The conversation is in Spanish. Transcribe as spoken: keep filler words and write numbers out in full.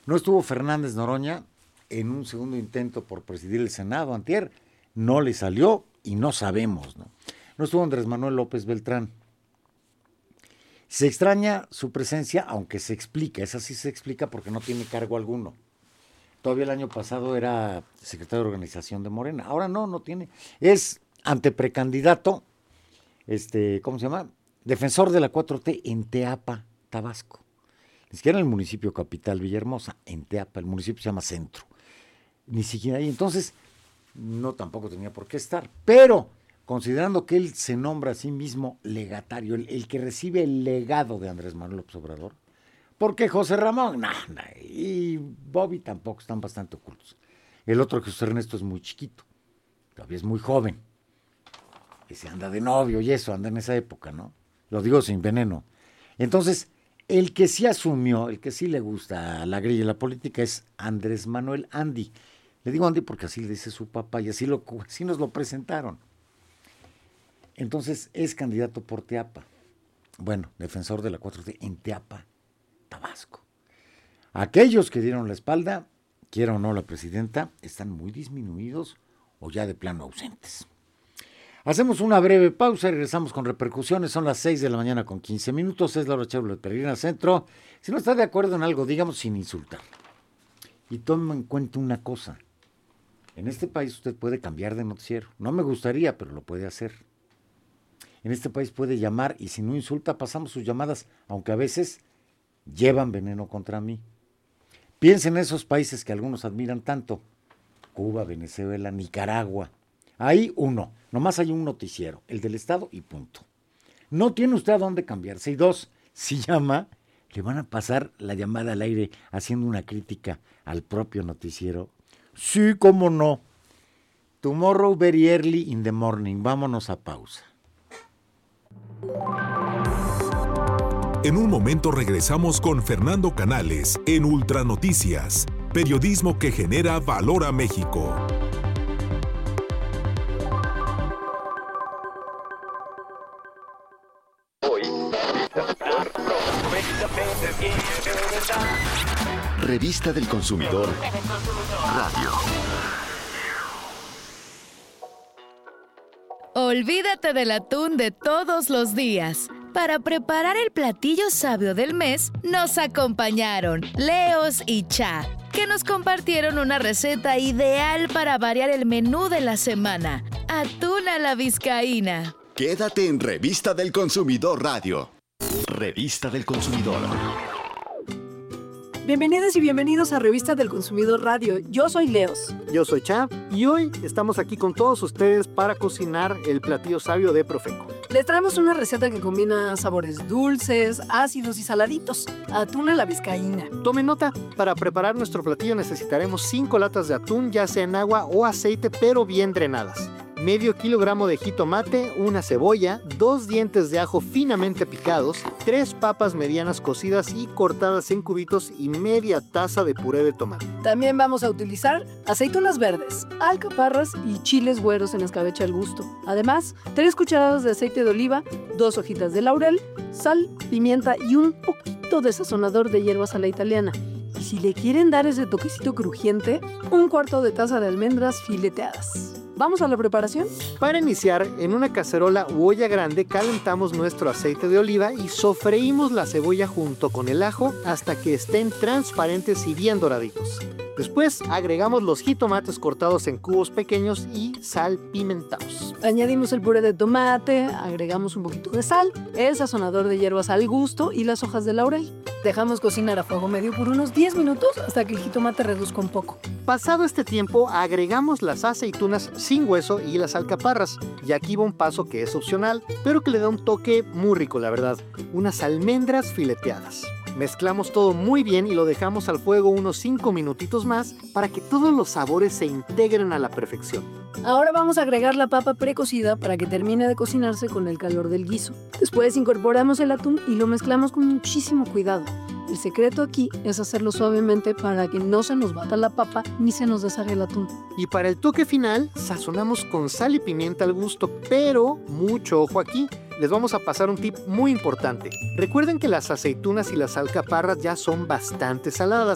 No estuvo Fernández Noroña en un segundo intento por presidir el Senado antier, no le salió y no sabemos, ¿no? No estuvo Andrés Manuel López Beltrán. Se extraña su presencia, aunque se explica, esa sí se explica porque no tiene cargo alguno. Todavía el año pasado era secretario de organización de Morena, ahora no, no tiene. Es anteprecandidato, este, ¿cómo se llama? Defensor de la cuatro T en Teapa, Tabasco. Ni siquiera en el municipio capital, Villahermosa, en Teapa, el municipio se llama Centro. Ni siquiera ahí, entonces, no tampoco tenía por qué estar. Pero, considerando que él se nombra a sí mismo legatario, el, el que recibe el legado de Andrés Manuel López Obrador, porque José Ramón, nah, nah, y Bobby tampoco, están bastante ocultos. El otro, Jesús Ernesto, es muy chiquito, todavía es muy joven. Ese anda de novio y eso, anda en esa época, ¿no? Lo digo sin veneno. Entonces, el que sí asumió, el que sí le gusta la grilla y la política es Andrés Manuel Andy. Le digo Andy porque así le dice su papá y así, lo, así nos lo presentaron. Entonces, es candidato por Teapa. Bueno, defensor de la cuatro T en Teapa, Tabasco. Aquellos que dieron la espalda, quiera o no la presidenta, están muy disminuidos o ya de plano ausentes. Hacemos una breve pausa y regresamos con repercusiones. Son las seis de la mañana con quince minutos. Es Laura Chevrolet Peregrina Centro. Si no está de acuerdo en algo, digamos sin insultar. Y tome en cuenta una cosa. En este país usted puede cambiar de noticiero. No me gustaría, pero lo puede hacer. En este país puede llamar y si no insulta, pasamos sus llamadas, aunque a veces llevan veneno contra mí. Piensen en esos países que algunos admiran tanto. Cuba, Venezuela, Nicaragua. Ahí uno, nomás hay un noticiero, el del Estado y punto. No tiene usted a dónde cambiarse. Y dos, si llama, le van a pasar la llamada al aire haciendo una crítica al propio noticiero. Sí, cómo no. Tomorrow very early in the morning. Vámonos a pausa. En un momento regresamos con Fernando Canales en Ultranoticias, periodismo que genera valor a México. Revista del Consumidor Radio. Olvídate del atún de todos los días. Para preparar el platillo sabio del mes, nos acompañaron Leos y Cha, que nos compartieron una receta ideal para variar el menú de la semana. Atún a la vizcaína. Quédate en Revista del Consumidor Radio. Revista del Consumidor. Bienvenidas y bienvenidos a Revista del Consumidor Radio. Yo soy Leos. Yo soy Cha y hoy estamos aquí con todos ustedes para cocinar el platillo sabio de Profeco. Les traemos una receta que combina sabores dulces, ácidos y saladitos. Atún a la vizcaína. Tomen nota, para preparar nuestro platillo necesitaremos cinco latas de atún, ya sea en agua o aceite, pero bien drenadas. Medio kilogramo de jitomate, una cebolla, dos dientes de ajo finamente picados, tres papas medianas cocidas y cortadas en cubitos y media taza de puré de tomate. También vamos a utilizar aceitunas verdes, alcaparras y chiles güeros en escabeche al gusto. Además, tres cucharadas de aceite de oliva, dos hojitas de laurel, sal, pimienta y un poquito de sazonador de hierbas a la italiana. Y si le quieren dar ese toquecito crujiente, un cuarto de taza de almendras fileteadas. ¿Vamos a la preparación? Para iniciar, en una cacerola u olla grande calentamos nuestro aceite de oliva y sofreímos la cebolla junto con el ajo hasta que estén transparentes y bien doraditos. Después agregamos los jitomates cortados en cubos pequeños y salpimentados. Añadimos el puré de tomate, agregamos un poquito de sal, el sazonador de hierbas al gusto y las hojas de laurel. Dejamos cocinar a fuego medio por unos diez minutos hasta que el jitomate reduzca un poco. Pasado este tiempo, agregamos las aceitunas sin hueso y las alcaparras. Y aquí va un paso que es opcional, pero que le da un toque muy rico, la verdad. Unas almendras fileteadas. Mezclamos todo muy bien y lo dejamos al fuego unos cinco minutitos más para que todos los sabores se integren a la perfección. Ahora vamos a agregar la papa precocida para que termine de cocinarse con el calor del guiso. Después incorporamos el atún y lo mezclamos con muchísimo cuidado. El secreto aquí es hacerlo suavemente para que no se nos bata la papa ni se nos deshaga el atún. Y para el toque final, sazonamos con sal y pimienta al gusto, pero mucho ojo aquí. Les vamos a pasar un tip muy importante. Recuerden que las aceitunas y las alcaparras ya son bastante saladas,